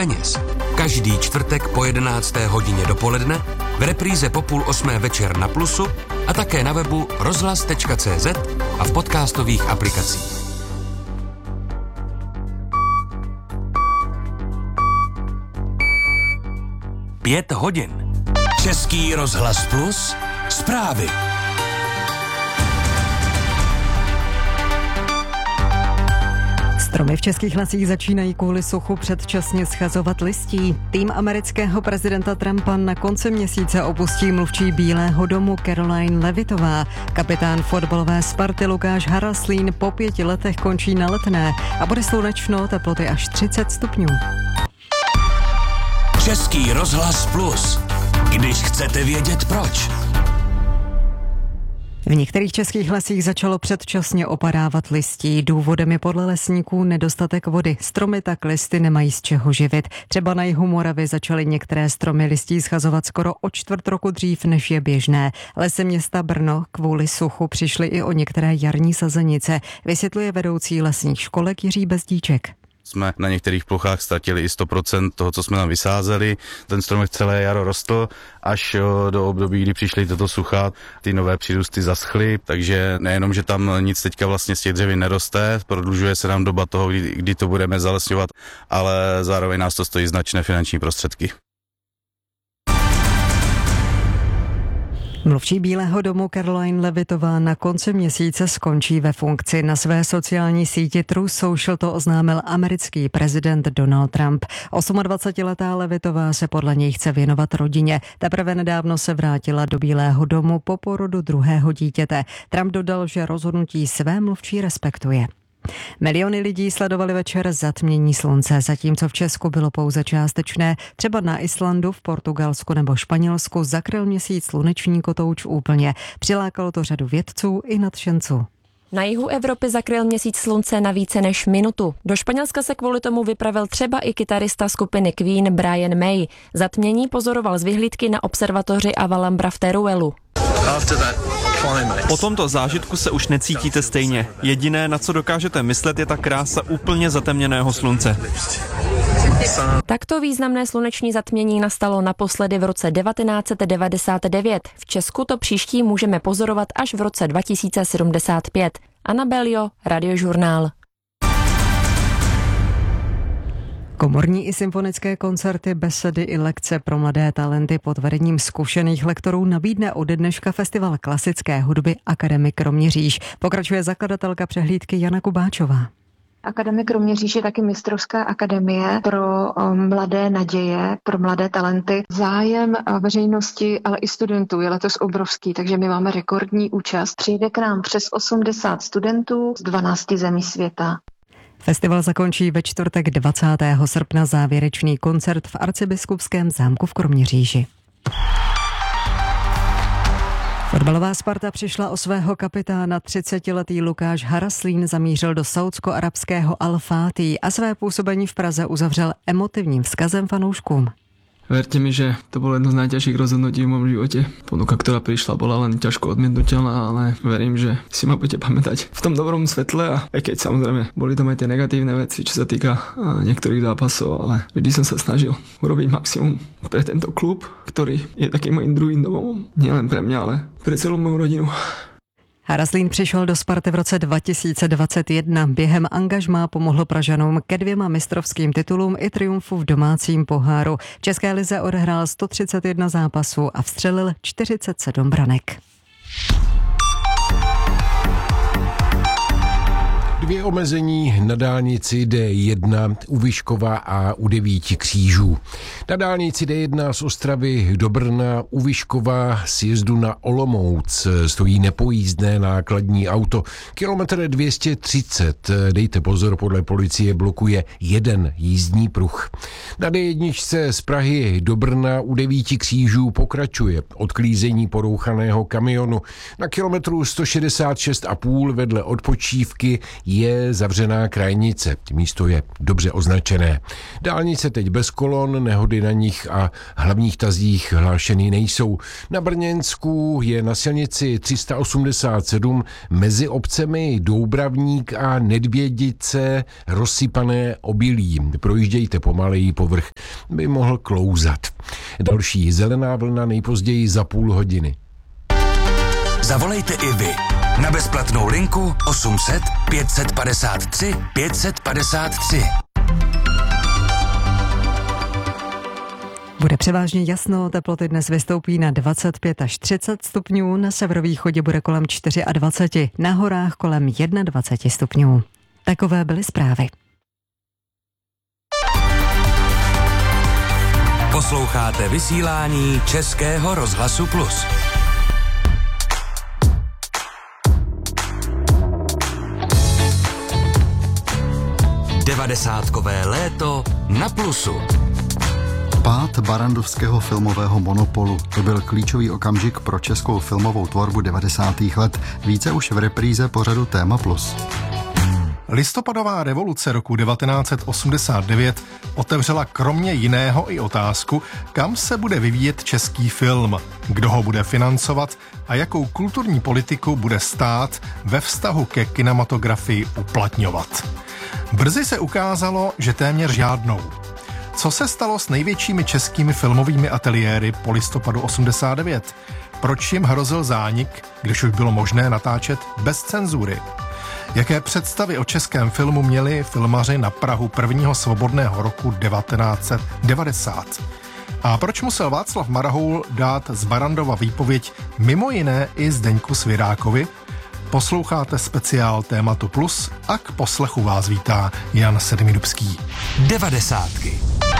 peněz. Každý čtvrtek po 11. hodině dopoledne, v repríze po 7:30 večer na Plusu a také na webu rozhlas.cz a v podcastových aplikacích. Pět hodin. Český rozhlas Plus. Zprávy. Stromy v Českých lesích začínají kvůli suchu předčasně schazovat listí. Tým amerického prezidenta Trumpa na konci měsíce opustí mluvčí Bílého domu Caroline Levitová. Kapitán fotbalové Sparty Lukáš Haraslín po 5 letech končí na Letné a bude slunečno, teploty až 30 stupňů. Český rozhlas Plus. Když chcete vědět proč. V některých českých lesích začalo předčasně opadávat listí. Důvodem je podle lesníků nedostatek vody. Stromy tak listy nemají z čeho živit. Třeba na jihu Moravy začaly některé stromy listí schazovat skoro o 1/4 roku dřív, než je běžné. Lesy města Brno kvůli suchu přišly i o některé jarní sazenice, vysvětluje vedoucí lesních školek Jiří Bezdíček. Jsme na některých plochách ztratili i 100% toho, co jsme tam vysázeli. Ten stromek celé jaro rostl, až do období, kdy přišly toto sucha, ty nové přírůsty zaschly, takže nejenom, že tam nic teďka vlastně z těch dřevin neroste, prodlužuje se nám doba toho, kdy to budeme zalesňovat, ale zároveň nás to stojí značné finanční prostředky. Mluvčí Bílého domu Caroline Levitová na konci měsíce skončí ve funkci. Na své sociální síti Truth Social to oznámil americký prezident Donald Trump. 28letá Levitová se podle něj chce věnovat rodině. Teprve nedávno se vrátila do Bílého domu po porodu druhého dítěte. Trump dodal, že rozhodnutí své mluvčí respektuje. Miliony lidí sledovali večer zatmění slunce, zatímco v Česku bylo pouze částečné. Třeba na Islandu, v Portugalsku nebo Španělsku zakryl měsíc sluneční kotouč úplně. Přilákalo to řadu vědců i nadšenců. Na jihu Evropy zakryl měsíc slunce na více než minutu. Do Španělska se kvůli tomu vypravil třeba i kytarista skupiny Queen Brian May. Zatmění pozoroval z vyhlídky na observatoři Avalambra v Teruelu. Po tomto zážitku se už necítíte stejně. Jediné, na co dokážete myslet, je ta krása úplně zatemněného slunce. Takto významné sluneční zatmění nastalo naposledy v roce 1999. V Česku to příští můžeme pozorovat až v roce 2075. Anna Belio, Radiožurnál. Komorní i symfonické koncerty, besedy i lekce pro mladé talenty pod vedením zkušených lektorů nabídne od dneška Festival klasické hudby Akademik Kroměříž. Pokračuje zakladatelka přehlídky Jana Kubáčová. Akademik Kroměříž je taky mistrovská akademie pro mladé naděje, pro mladé talenty. Zájem veřejnosti, ale i studentů je letos obrovský, takže my máme rekordní účast. Přijde k nám přes 80 studentů z 12 zemí světa. Festival zakončí ve čtvrtek 20. srpna závěrečný koncert v Arcibiskupském zámku v Kroměříži. Fotbalová Sparta přišla o svého kapitána. 30letý Lukáš Haraslín zamířil do saúdsko-arabského Al-Fátí a své působení v Praze uzavřel emotivním vzkazem fanouškům. Verte mi, že to bolo jedno z najťažších rozhodnutí v mojom živote. Ponuka, ktorá prišla, bola len ťažko odmietnuteľná, ale verím, že si ma budete pamätať v tom dobrom svetle a aj keď samozrejme boli tam aj tie negatívne veci, čo sa týka niektorých zápasov, ale vždy som sa snažil urobiť maximum pre tento klub, ktorý je takým mojím druhým domovom. Nielen pre mňa, ale pre celú moju rodinu. Haraslín přišel do Sparty v roce 2021. Během angažmá pomohl Pražanům ke 2 mistrovským titulům i triumfu v domácím poháru. V České lize odehrál 131 zápasů a vstřelil 47 branek. 2 omezení na dálnici D1 u Vyškova a u 9 Křížů. Na dálnici D1 z Ostravy do Brna u Vyškova sjezdu na Olomouc stojí nepojízdné nákladní auto. Kilometr 230, dejte pozor, podle policie blokuje 1 jízdní pruh. Na D1 z Prahy do Brna u 9 Křížů pokračuje odklízení porouchaného kamionu. Na kilometru 166,5 vedle odpočívky je zavřená krajnice. Místo je dobře označené. Dálnice teď bez kolon, nehody na nich a hlavních tazích hlášeny nejsou. Na Brněnsku je na silnici 387 mezi obcemi Doubravník a Nedvědice rozsypané obilí. Projíždějte pomaleji, povrch by mohl klouzat. Další zelená vlna nejpozději za půl hodiny. Zavolejte i vy na bezplatnou linku 800 553 553. Bude převážně jasno, teploty dnes vystoupí na 25 až 30 stupňů, na severovýchodě bude kolem 24, na horách kolem 21 stupňů. Takové byly zprávy. Posloucháte vysílání Českého rozhlasu Plus. 90kové léto na Plusu. Pád barrandovského filmového monopolu. To byl klíčový okamžik pro českou filmovou tvorbu 90. let. Více už v repríze pořadu Téma Plus. Listopadová revoluce roku 1989 otevřela kromě jiného i otázku, kam se bude vyvíjet český film, kdo ho bude financovat a jakou kulturní politiku bude stát ve vztahu ke kinematografii uplatňovat. Brzy se ukázalo, že téměř žádnou. Co se stalo s největšími českými filmovými ateliéry po listopadu 89? Proč jim hrozil zánik, když už bylo možné natáčet bez cenzury? Jaké představy o českém filmu měli filmaři na prahu prvního svobodného roku 1990? A proč musel Václav Marhoul dát z Barrandova výpověď mimo jiné i Zdeňku Svěrákovi? Posloucháte speciál Tématu Plus a k poslechu vás vítá Jan Sedmidubský. 90ky.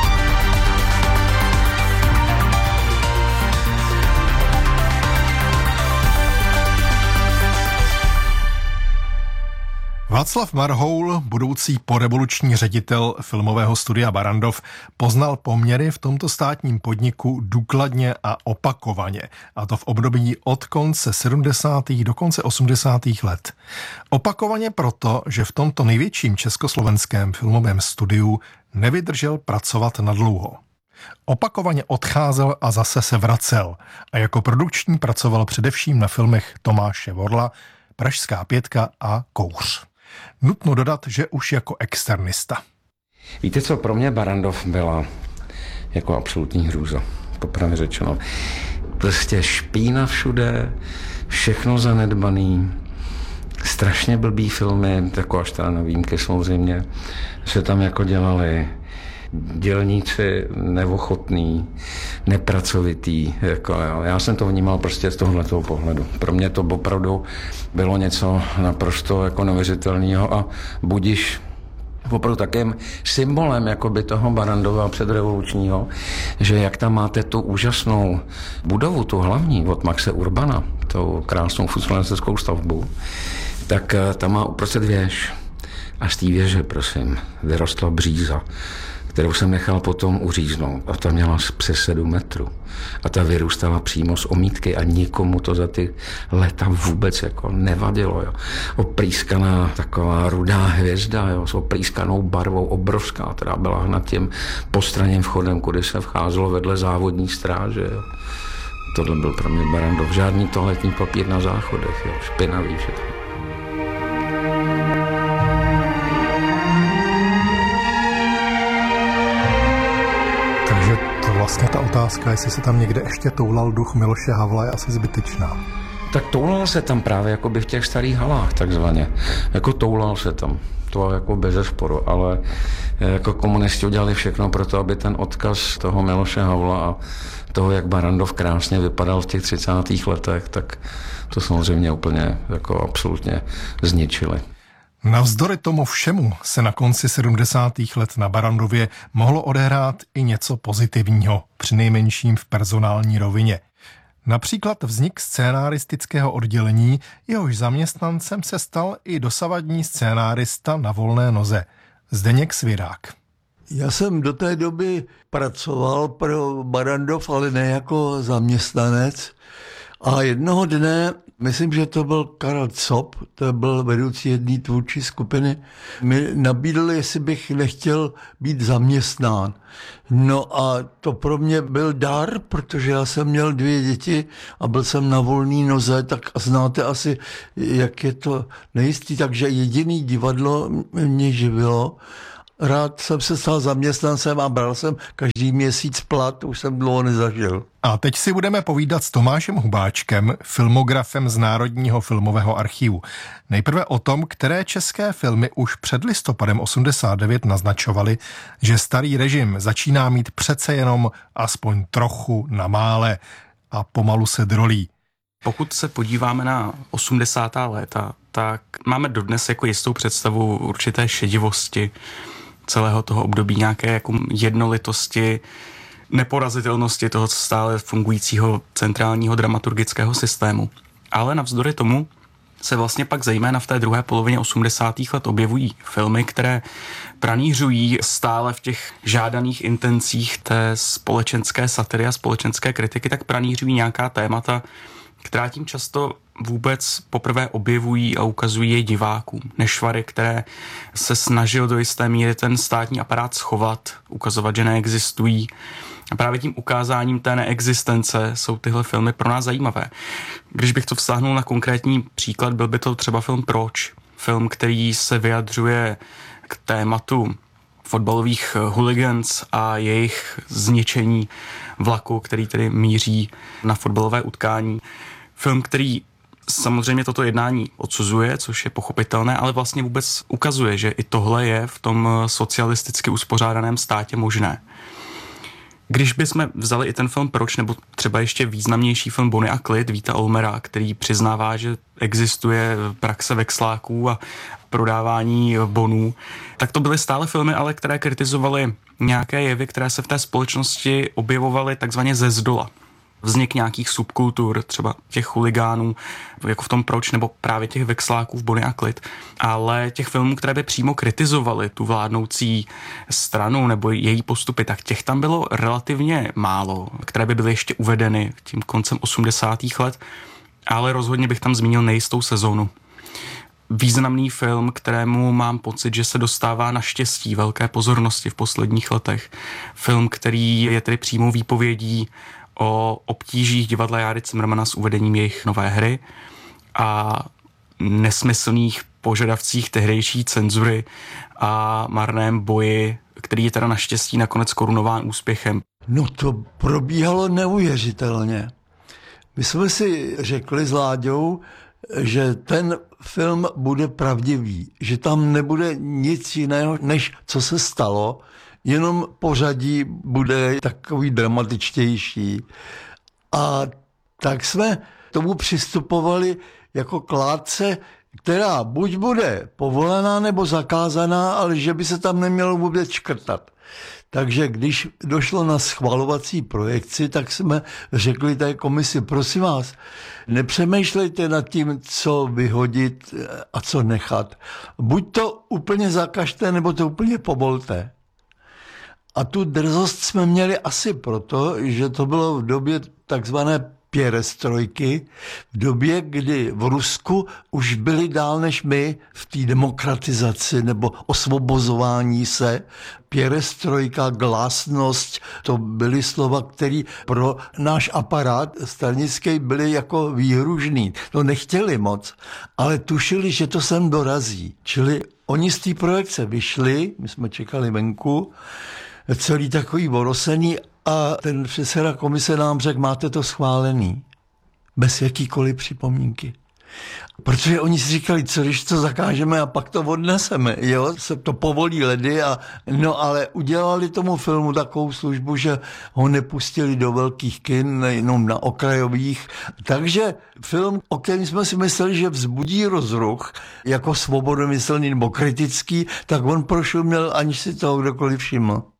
Václav Marhoul, budoucí porevoluční ředitel filmového studia Barrandov, poznal poměry v tomto státním podniku důkladně a opakovaně, a to v období od konce 70. do konce 80. let. Opakovaně proto, že v tomto největším československém filmovém studiu nevydržel pracovat nadlouho. Opakovaně odcházel a zase se vracel a jako produkční pracoval především na filmech Tomáše Vorla, Pražská pětka a Kouř. Nutno dodat, že už jako externista. Víte co, pro mě Barrandov byla jako absolutní hrůza, popravdě řečeno. Prostě špína všude, všechno zanedbaný, strašně blbý filmy, jako až teda na výjimky samozřejmě, se tam jako dělali dělníci neochotný, nepracovitý. Jako, já jsem to vnímal prostě z tohohletoho pohledu. Pro mě to opravdu bylo něco naprosto jako neuvěřitelného a budiš opravdu takým symbolem jakoby toho Barrandova předrevolučního, že jak tam máte tu úžasnou budovu, tu hlavní od Maxe Urbana, tu krásnou fuclanskou stavbu, tak tam má uprostřed věž a z té věže, prosím, vyrostla bříza, kterou jsem nechal potom uříznout. A ta měla přes 7 metrů. A ta vyrůstala přímo z omítky a nikomu to za ty léta vůbec jako nevadilo. Jo. Oprýskaná taková rudá hvězda, jo, s oprýskanou barvou, obrovská, která byla nad tím postranním vchodem, kudy se vcházelo vedle závodní stráže. Jo. Tohle byl pro mě Barrandov. Žádný toaletní papír na záchodech, jo, špinavý všechno. Vlastně ta otázka, jestli se tam někde ještě toulal duch Miloše Havla, je asi zbytečná. Tak toulal se tam právě jako by v těch starých halách takzvaně. Jako toulal se tam. To jako bezesporu, ale jako komunisti udělali všechno pro to, aby ten odkaz toho Miloše Havla a toho, jak Barrandov krásně vypadal v těch 30. letech, tak to samozřejmě úplně jako absolutně zničili. Navzdory tomu všemu se na konci 70. let na Barrandově mohlo odehrát i něco pozitivního, přinejmenším v personální rovině. Například vznik scénaristického oddělení, jehož zaměstnancem se stal i dosavadní scénárista na volné noze, Zdeněk Svěrák. Já jsem do té doby pracoval pro Barrandov, ale ne jako zaměstnanec, A jednoho dne, myslím, že to byl Karel Cop, to byl vedoucí jedné tvůrčí skupiny, mi nabídl, jestli bych nechtěl být zaměstnán. No a to pro mě byl dar, protože já jsem měl 2 děti a byl jsem na volné noze, tak znáte asi, jak je to nejistý, takže jediný divadlo mě živilo. Rád jsem se stal zaměstnancem a bral jsem každý měsíc plat, už jsem dlouho nezažil. A teď si budeme povídat s Tomášem Hubáčkem, filmografem z Národního filmového archivu. Nejprve o tom, které české filmy už před listopadem 89 naznačovaly, že starý režim začíná mít přece jenom aspoň trochu na mále a pomalu se drolí. Pokud se podíváme na 80. léta, tak máme dodnes jako jistou představu určité šedivosti celého toho období, nějaké jako jednolitosti, neporazitelnosti toho stále fungujícího centrálního dramaturgického systému. Ale navzdory tomu se vlastně pak zejména v té druhé polovině 80. let objevují filmy, které pranířují stále v těch žádaných intencích té společenské satiry a společenské kritiky, tak pranířují nějaká témata, která tím často vůbec poprvé objevují a ukazují je divákům. Nešvary, které se snažil do jisté míry ten státní aparát schovat, ukazovat, že neexistují. A právě tím ukázáním té neexistence jsou tyhle filmy pro nás zajímavé. Když bych to vztáhnul na konkrétní příklad, byl by to třeba film Proč? Film, který se vyjadřuje k tématu fotbalových hooligans a jejich zničení vlaku, který tedy míří na fotbalové utkání. Film, který samozřejmě toto jednání odsuzuje, což je pochopitelné, ale vlastně vůbec ukazuje, že i tohle je v tom socialisticky uspořádaném státě možné. Když bychom vzali i ten film Proč, nebo třeba ještě významnější film Bonnie a Clyde Víta Olmera, který přiznává, že existuje praxe vexláků a prodávání bonů, tak to byly stále filmy, ale které kritizovaly nějaké jevy, které se v té společnosti objevovaly takzvaně ze zdola. Vznik nějakých subkultur, třeba těch chuligánů, jako v tom Proč, nebo právě těch vexláků v Bonnie a Clyde, ale těch filmů, které by přímo kritizovaly tu vládnoucí stranu nebo její postupy, tak těch tam bylo relativně málo, které by byly ještě uvedeny tím koncem 80. let, ale rozhodně bych tam zmínil Nejistou sezónu. Významný film, kterému mám pocit, že se dostává naštěstí velké pozornosti v posledních letech. Film, který je tedy přímou výpovědí o obtížích divadla Járy Cimrmana s uvedením jejich nové hry a nesmyslných požadavcích tehdejší cenzury a marném boji, který je teda naštěstí nakonec korunován úspěchem. No to probíhalo neuvěřitelně. My jsme si řekli s Láďou, že ten film bude pravdivý, že tam nebude nic jiného, než co se stalo, jenom pořadí bude takový dramatičtější. A tak jsme tomu přistupovali jako kládce, která buď bude povolená nebo zakázaná, ale že by se tam nemělo vůbec škrtat. Takže když došlo na schvalovací projekci, tak jsme řekli té komisi, prosím vás, nepřemýšlejte nad tím, co vyhodit a co nechat. Buď to úplně zakažte, nebo to úplně povolte. A tu drzost jsme měli asi proto, že to bylo v době takzvané pěrestrojky, v době, kdy v Rusku už byli dál než my v té demokratizaci nebo osvobozování se. Pěrestrojka, glasnost, to byly slova, které pro náš aparát stranický byly jako výhružný. To nechtěli moc, ale tušili, že to sem dorazí. Čili oni z té projekce vyšli, my jsme čekali venku, celý takový orosený a ten předseda komise nám řekl, máte to schválený. Bez jakýkoliv připomínky. Protože oni si říkali, co když to zakážeme a pak to odneseme, jo, se to povolí ledy a no ale udělali tomu filmu takovou službu, že ho nepustili do velkých kin, jenom na okrajových. Takže film, o kterém jsme si mysleli, že vzbudí rozruch, jako svobodomyslný nebo kritický, tak on prošel měl, aniž si toho kdokoliv všiml.